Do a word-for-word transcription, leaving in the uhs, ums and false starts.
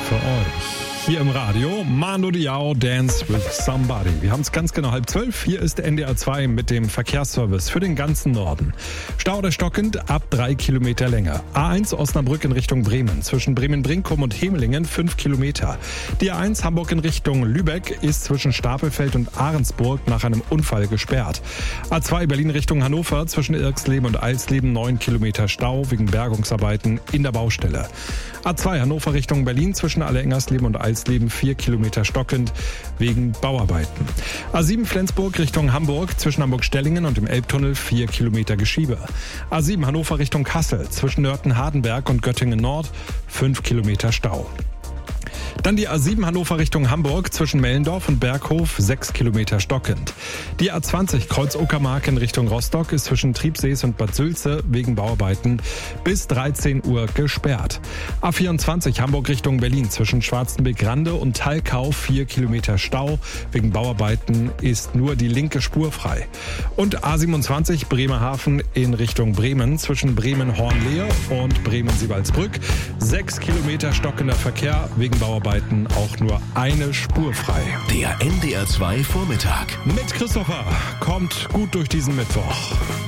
für euch. Hier im Radio, Mando Diao, Dance with Somebody. Wir haben es ganz genau halb zwölf. Hier ist N D R zwei mit dem Verkehrsservice für den ganzen Norden. Stau oder stockend ab drei Kilometer Länge. A eins Osnabrück in Richtung Bremen. Zwischen Bremen-Brinkum und Hemelingen fünf Kilometer. Die A eins Hamburg in Richtung Lübeck ist zwischen Stapelfeld und Ahrensburg nach einem Unfall gesperrt. A zwei Berlin Richtung Hannover zwischen Irxleben und Alsleben neun Kilometer Stau wegen Bergungsarbeiten in der Baustelle. A zwei Hannover Richtung Berlin zwischen Alle-Engersleben und Alsleben vier Kilometer stockend wegen Bauarbeiten. A sieben Flensburg Richtung Hamburg zwischen Hamburg-Stellingen und dem Elbtunnel vier Kilometer Geschiebe. A sieben Hannover Richtung Kassel zwischen Nörten-Hardenberg und Göttingen Nord fünf Kilometer Stau. Dann die A sieben Hannover Richtung Hamburg zwischen Mellendorf und Berghof sechs Kilometer stockend. Die A zwanzig Kreuz-Uckermark in Richtung Rostock ist zwischen Triebsees und Bad Sülze wegen Bauarbeiten bis dreizehn Uhr gesperrt. A vierundzwanzig Hamburg Richtung Berlin zwischen Schwarzenbeck-Rande und Thalkau vier Kilometer Stau. Wegen Bauarbeiten ist nur die linke Spur frei. Und A siebenundzwanzig Bremerhaven in Richtung Bremen zwischen Bremen-Hornlehe und Bremen-Siewaldsbrück sechs Kilometer stockender Verkehr wegen Bauarbeiten. Auch nur eine Spur frei. Der N D R zwei Vormittag mit Christopher kommt gut durch diesen Mittwoch.